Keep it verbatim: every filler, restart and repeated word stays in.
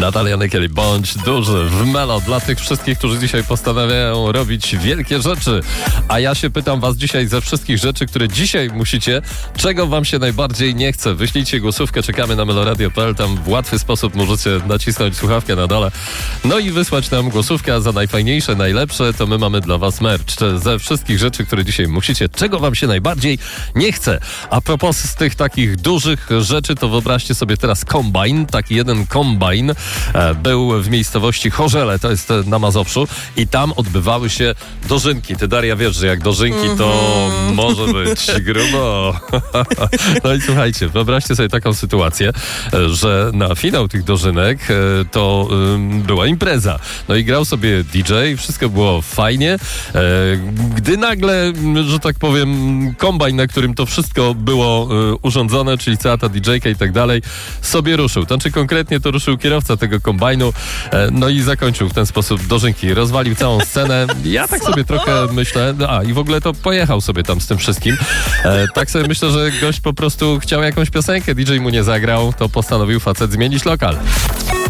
Natalia Nykiel, bądź duży w Melo dla tych wszystkich, którzy dzisiaj postanawiają robić wielkie rzeczy. A ja się pytam was dzisiaj ze wszystkich rzeczy, które dzisiaj musicie, czego wam się najbardziej nie chce. Wyślijcie głosówkę, czekamy na meloradio kropka p l, tam w łatwy sposób możecie nacisnąć słuchawkę na dole, no i wysłać nam głosówkę, a za najfajniejsze, najlepsze to my mamy dla was merch. Ze wszystkich rzeczy, które dzisiaj musicie, czego wam się najbardziej nie chce. A propos z tych takich dużych rzeczy, to wyobraźcie sobie teraz kombajn, taki jeden kombajn e, był w miejscowości Chorzele, to jest na Mazowszu, i tam odbywały się dożynki. Ty, Daria, wiesz, że jak dożynki, to mm-hmm. może być grubo. No i słuchajcie, wyobraźcie sobie taką sytuację, że na finał tych dożynek e, to e, była impreza. No i grał sobie D J, wszystko było fajnie, e, gdy nagle, że tak powiem, kombajn, na którym to wszystko było e, urządzone, czyli cała ta D J-ka i tak dalej, sobie ruszył. To znaczy konkretnie to ruszył kierowca tego kombajnu, e, no i zakończył w ten sposób dożynki. Rozwalił całą scenę. Ja tak sobie trochę myślę, no, a i w ogóle to pojechał sobie tam z tym wszystkim. E, tak sobie myślę, że gość po prostu chciał jakąś piosenkę, D J mu nie zagrał, to postanowił facet zmienić lokal.